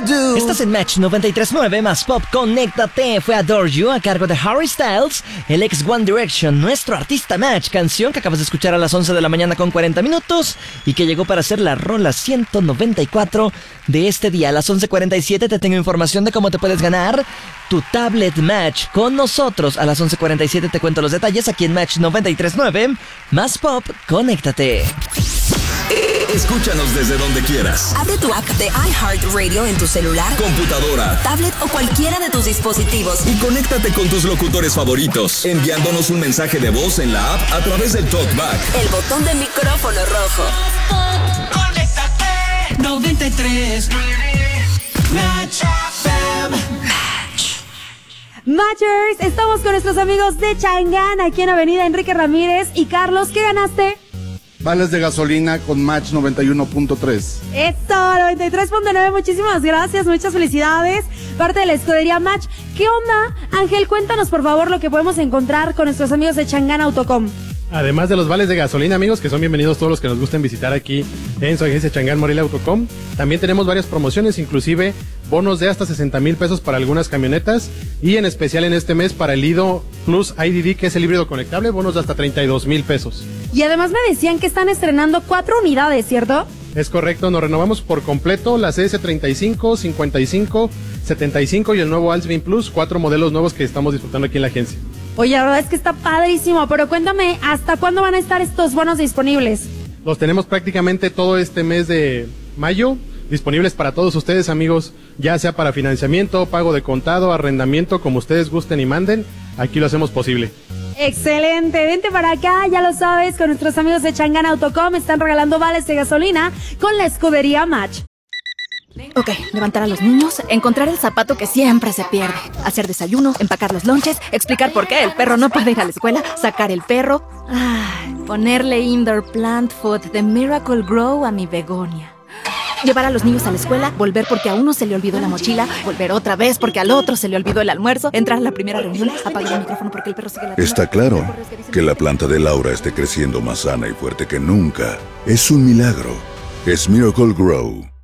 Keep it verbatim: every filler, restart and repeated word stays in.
do. Estás en Match noventa y tres punto nueve más Pop. Conéctate. Fue Adore You a cargo de Harry Styles, el ex One Direction, nuestro artista Match, canción que acabas de escuchar a las once de la mañana con cuarenta minutos y que llegó para ser la rola ciento noventa y cuatro de este día. A las once cuarenta y siete te tengo información de cómo te puedes ganar tu tablet Match con nosotros. A las once cuarenta y siete te cuento los detalles aquí en Match noventa y tres punto nueve más Pop. Conéctate. Escúchanos desde donde quieras. Abre tu app de iHeartRadio en tu celular, computadora, tablet o cualquiera de tus dispositivos. Y conéctate con tus locutores favoritos, enviándonos un mensaje de voz en la app a través del TalkBack. El botón de micrófono rojo. Conéctate. noventa y tres punto nueve Match F M. Matchers, estamos con nuestros amigos de Chang'an aquí en Avenida Enrique Ramírez. Y Carlos, ¿qué ganaste? Vales de gasolina con Match noventa y uno punto tres. Esto, noventa y tres punto nueve, muchísimas gracias, muchas felicidades. Parte de la escudería Match. ¿Qué onda? Ángel, cuéntanos por favor lo que podemos encontrar con nuestros amigos de Chang'an Autocom. Además de los vales de gasolina, amigos, que son bienvenidos todos los que nos gusten visitar aquí en su agencia Chang'an Morelia Autocom. También tenemos varias promociones, inclusive bonos de hasta sesenta mil pesos para algunas camionetas y en especial en este mes para el Lido Plus I D D, que es el híbrido conectable, bonos de hasta treinta y dos mil pesos. Y además me decían que están estrenando cuatro unidades, ¿cierto? Es correcto, nos renovamos por completo la C S treinta y cinco, cincuenta y cinco, setenta y cinco y el nuevo Altsvin Plus, cuatro modelos nuevos que estamos disfrutando aquí en la agencia. Oye, la verdad es que está padrísimo, pero cuéntame, ¿hasta cuándo van a estar estos bonos disponibles? Los tenemos prácticamente todo este mes de mayo, disponibles para todos ustedes, amigos, ya sea para financiamiento, pago de contado, arrendamiento, como ustedes gusten y manden, aquí lo hacemos posible. Excelente, vente para acá, ya lo sabes, con nuestros amigos de Chang'an Autocom están regalando vales de gasolina con la escudería Match. Ok, levantar a los niños, encontrar el zapato que siempre se pierde, hacer desayuno, empacar los lonches, explicar por qué el perro no puede ir a la escuela, sacar el perro, ay, ponerle indoor plant food de Miracle Grow a mi begonia. Llevar a los niños a la escuela, volver porque a uno se le olvidó la mochila, volver otra vez porque al otro se le olvidó el almuerzo, entrar a la primera reunión, apagar el micrófono porque el perro sigue la... Está claro que la planta de Laura esté creciendo más sana y fuerte que nunca. Es un milagro. Es Miracle Grow.